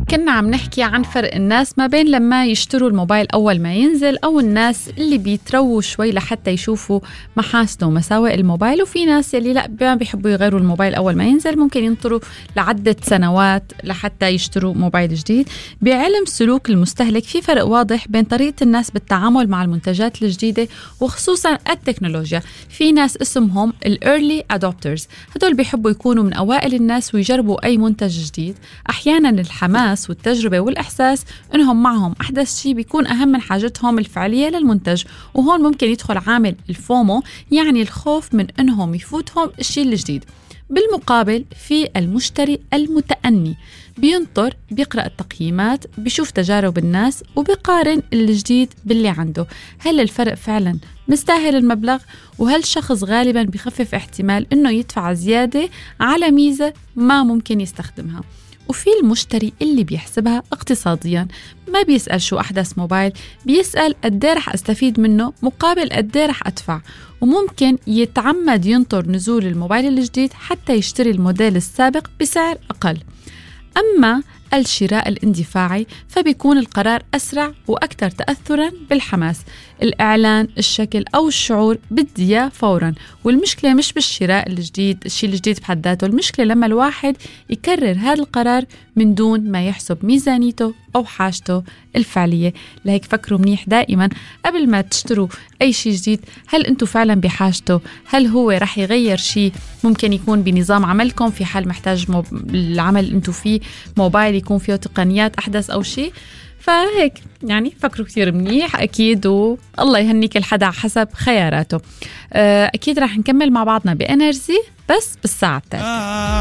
كنا عم نحكي عن فرق الناس ما بين لما يشتروا الموبايل أول ما ينزل، أو الناس اللي بيترووا شوي لحتى يشوفوا محاسنه ومساوئ الموبايل، وفي ناس اللي لا ما بيحبوا يغيروا الموبايل أول ما ينزل، ممكن ينطروا لعدة سنوات لحتى يشتروا موبايل جديد. بعلم سلوك المستهلك في فرق واضح بين طريقة الناس بالتعامل مع المنتجات الجديدة وخصوصا التكنولوجيا. في ناس اسمهم الأيرلي أدوبترز، هدول بيحبوا يكونوا من أوائل الناس ويجربوا أي منتج جديد. أحيانا الحماس والتجربة والإحساس إنهم معهم أحدث شيء بيكون أهم من حاجتهم الفعلية للمنتج، وهون ممكن يدخل عامل الفومو، يعني الخوف من إنهم يفوتهم الشيء الجديد. بالمقابل في المشتري المتأني، بينطر، بيقرأ التقييمات، بيشوف تجارب الناس وبيقارن الجديد باللي عنده. هل الفرق فعلا مستاهل المبلغ؟ وهل شخص غالبا بيخفف احتمال إنه يدفع زيادة على ميزة ما ممكن يستخدمها؟ وفي المشتري اللي بيحسبها اقتصاديا، ما بيسأل شو أحدث موبايل، بيسأل قديه رح أستفيد منه مقابل قديه رح أدفع، وممكن يتعمد ينطر نزول الموبايل الجديد حتى يشتري الموديل السابق بسعر أقل. أما الشراء الاندفاعي فبيكون القرار أسرع وأكثر تأثراً بالحماس، الإعلان، الشكل أو الشعور بدي إياه فوراً. والمشكلة مش بالشراء الجديد، الشيء الجديد بحد ذاته، المشكلة لما الواحد يكرر هذا القرار من دون ما يحسب ميزانيته أو حاجته الفعلية. لهيك فكروا منيح دائماً قبل ما تشتروا أي شيء جديد، هل أنتوا فعلاً بحاجته؟ هل هو رح يغير شيء ممكن يكون بنظام عملكم في حال محتاج العمل اللي أنتوا فيه موبايل يكون فيه تقنيات أحدث أو شيء؟ فهيك يعني فكروا كتير منيح أكيد، والله يهنيك الحدا حسب خياراته. أكيد رح نكمل مع بعضنا بإنرجي بس بالساعة الثالثة.